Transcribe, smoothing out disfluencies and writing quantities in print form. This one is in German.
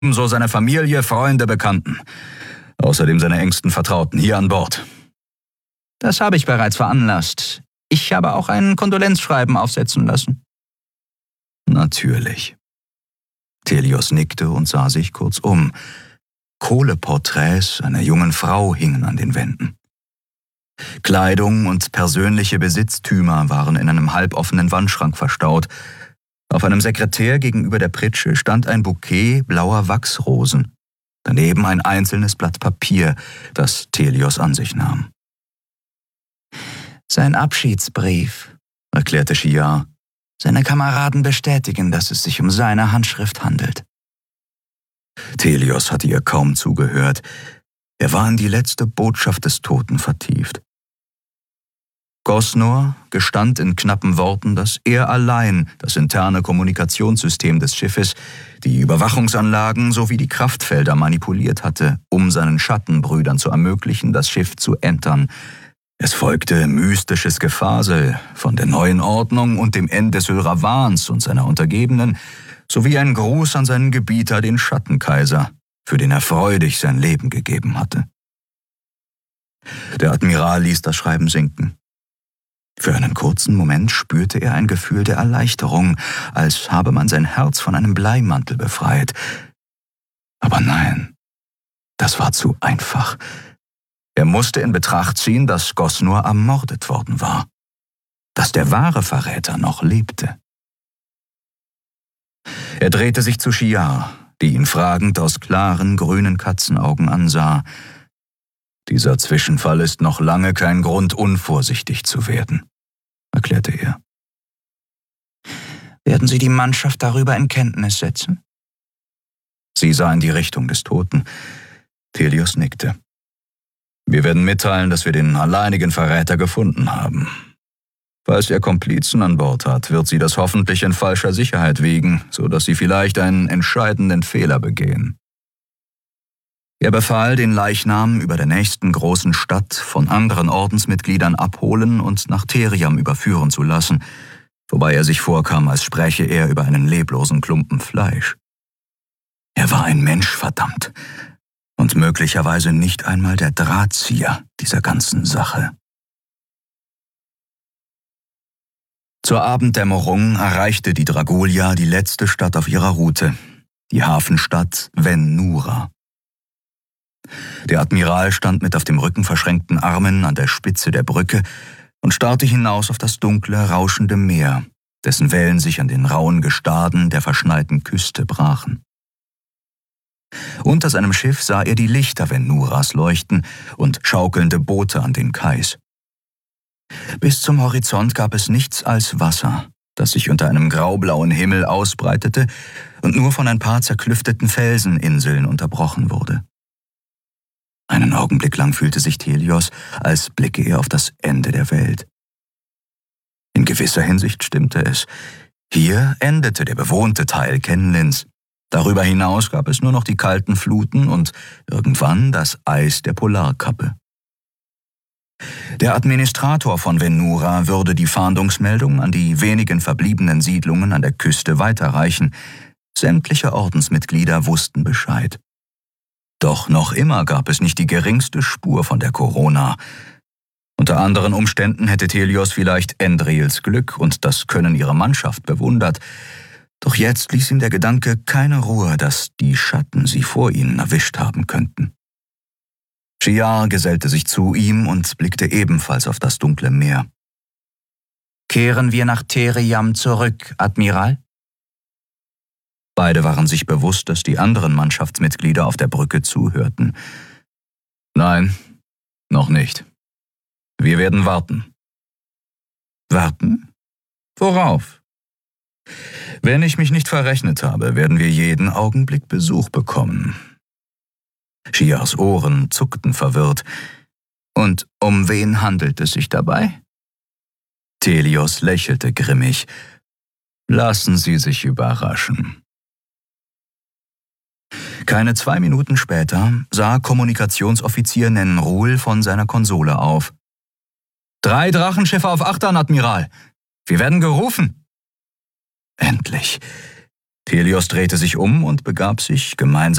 Ebenso seine Familie, Freunde, Bekannten. Außerdem seine engsten Vertrauten hier an Bord. Das habe ich bereits veranlasst. Ich habe auch ein Kondolenzschreiben aufsetzen lassen. Natürlich. Telios nickte und sah sich kurz um. Kohleporträts einer jungen Frau hingen an den Wänden. Kleidung und persönliche Besitztümer waren in einem halboffenen Wandschrank verstaut. Auf einem Sekretär gegenüber der Pritsche stand ein Bouquet blauer Wachsrosen. Daneben ein einzelnes Blatt Papier, das Telios an sich nahm. Sein Abschiedsbrief, erklärte Shiar. Seine Kameraden bestätigen, dass es sich um seine Handschrift handelt. Telios hatte ihr kaum zugehört. Er war in die letzte Botschaft des Toten vertieft. Gosnor gestand in knappen Worten, dass er allein das interne Kommunikationssystem des Schiffes, die Überwachungsanlagen sowie die Kraftfelder manipuliert hatte, um seinen Schattenbrüdern zu ermöglichen, das Schiff zu entern. Es folgte mystisches Gefasel von der neuen Ordnung und dem Ende Sylravans und seiner Untergebenen, sowie ein Gruß an seinen Gebieter, den Schattenkaiser, für den er freudig sein Leben gegeben hatte. Der Admiral ließ das Schreiben sinken. Für einen kurzen Moment spürte er ein Gefühl der Erleichterung, als habe man sein Herz von einem Bleimantel befreit. Aber nein, das war zu einfach. Er musste in Betracht ziehen, dass Gosnor ermordet worden war, dass der wahre Verräter noch lebte. Er drehte sich zu Shiar, die ihn fragend aus klaren, grünen Katzenaugen ansah. Dieser Zwischenfall ist noch lange kein Grund, unvorsichtig zu werden, erklärte er. Werden Sie die Mannschaft darüber in Kenntnis setzen? Sie sah in die Richtung des Toten. Telios nickte. Wir werden mitteilen, dass wir den alleinigen Verräter gefunden haben. Falls er Komplizen an Bord hat, wird sie das hoffentlich in falscher Sicherheit wiegen, sodass sie vielleicht einen entscheidenden Fehler begehen. Er befahl, den Leichnam über der nächsten großen Stadt von anderen Ordensmitgliedern abholen und nach Theriam überführen zu lassen, wobei er sich vorkam, als spräche er über einen leblosen Klumpen Fleisch. Er war ein Mensch, verdammt, und möglicherweise nicht einmal der Drahtzieher dieser ganzen Sache. Zur Abenddämmerung erreichte die Dragolia die letzte Stadt auf ihrer Route, die Hafenstadt Ven-Nura. Der Admiral stand mit auf dem Rücken verschränkten Armen an der Spitze der Brücke und starrte hinaus auf das dunkle, rauschende Meer, dessen Wellen sich an den rauen Gestaden der verschneiten Küste brachen. Unter seinem Schiff sah er die Lichter Ven-Nuras leuchten und schaukelnde Boote an den Kais. Bis zum Horizont gab es nichts als Wasser, das sich unter einem graublauen Himmel ausbreitete und nur von ein paar zerklüfteten Felseninseln unterbrochen wurde. Einen Augenblick lang fühlte sich Telios, als blicke er auf das Ende der Welt. In gewisser Hinsicht stimmte es. Hier endete der bewohnte Teil Kenlins. Darüber hinaus gab es nur noch die kalten Fluten und irgendwann das Eis der Polarkappe. Der Administrator von Ven-Nura würde die Fahndungsmeldung an die wenigen verbliebenen Siedlungen an der Küste weiterreichen. Sämtliche Ordensmitglieder wussten Bescheid. Doch noch immer gab es nicht die geringste Spur von der Corona. Unter anderen Umständen hätte Telios vielleicht Endrils Glück und das Können ihrer Mannschaft bewundert. Doch jetzt ließ ihm der Gedanke keine Ruhe, dass die Schatten sie vor ihnen erwischt haben könnten. Shiar gesellte sich zu ihm und blickte ebenfalls auf das dunkle Meer. Kehren wir nach Theriam zurück, Admiral? Beide waren sich bewusst, dass die anderen Mannschaftsmitglieder auf der Brücke zuhörten. Nein, noch nicht. Wir werden warten. Warten? Worauf? Wenn ich mich nicht verrechnet habe, werden wir jeden Augenblick Besuch bekommen. Shiars Ohren zuckten verwirrt. Und um wen handelt es sich dabei? Telios lächelte grimmig. Lassen Sie sich überraschen. Keine 2 Minuten später sah Kommunikationsoffizier Nenrul von seiner Konsole auf. 3 Drachenschiffe auf Achtern, Admiral. Wir werden gerufen. Endlich. Helios drehte sich um und begab sich gemeinsam